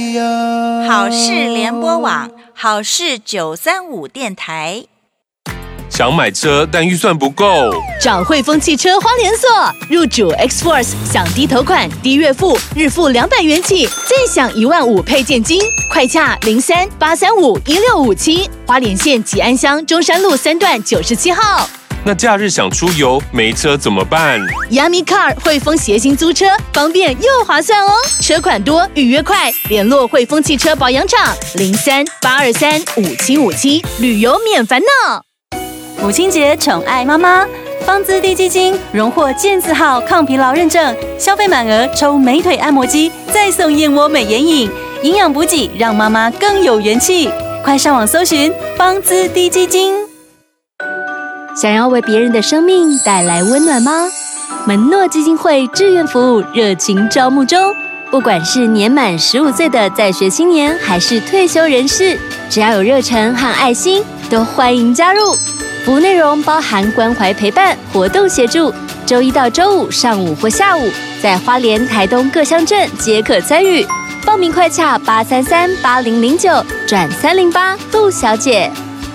呀。 好事联播网，好事935电台。 想买车但预算不够， 找汇丰汽车花莲所，入主 X-Force， 享低头款、低月付，日付200元起，再享15000配件金，快洽03-835-1657，花莲县吉安乡中山路3段97号。 那假日想出游没车怎么办？ Yummy Car 汇丰协行租车，方便又划算哦，车款多，预约快，联络汇丰汽车保养厂03-823-5757，旅游免烦恼。 母亲节宠爱妈妈，方姿滴基金荣获健字号抗疲劳认证，消费满额抽美腿按摩机，再送燕窝美颜饮，营养补给让妈妈更有元气。快上网搜寻方姿滴基金。 想要为别人的生命带来温暖吗？门诺基金会志愿服务热情招募中，不管是年满15岁的在学青年，还是退休人士，只要有热忱和爱心，都欢迎加入。服务内容包含关怀陪伴、活动协助，周一到周五上午或下午，在花莲、台东各乡镇皆可参与。报名快洽833-8009转308陆小姐。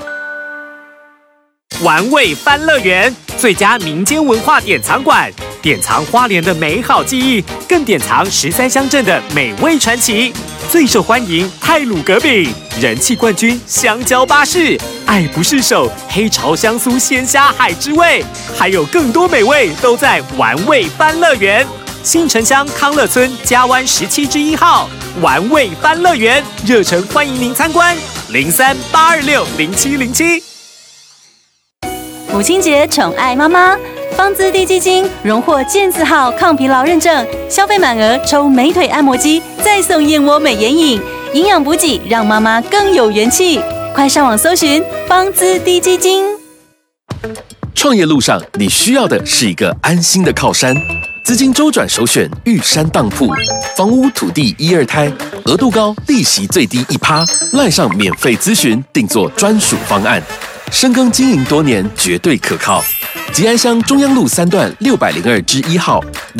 玩味欢乐园，最佳民间文化典藏馆，典藏花莲的美好记忆，更典藏13乡镇的美味传奇。最受欢迎太鲁阁饼，人气冠军香蕉巴士，爱不释手黑潮香酥鲜虾海之味，还有更多美味都在玩味欢乐园。新城乡康乐村嘉湾17之1号，玩味欢乐园，热诚欢迎您参观，03-826-0707。 母亲节宠爱妈妈，方姿滴基金荣获健字号抗疲劳认证，消费满额抽美腿按摩机，再送燕窝美颜饮，营养补给让妈妈更有元气。快上网搜寻方姿滴基金。 创业路上，你需要的是一个安心的靠山。资金周转首选玉山当铺，房屋土地1、2胎，额度高，利息最低1%，赖上免费咨询，定做专属方案。深耕经营多年，绝对可靠。吉安乡中央路3段602之1号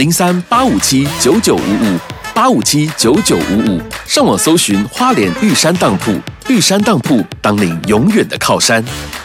，03-857-9955，857-9955，上网搜寻花莲玉山当铺，玉山当铺当您永远的靠山。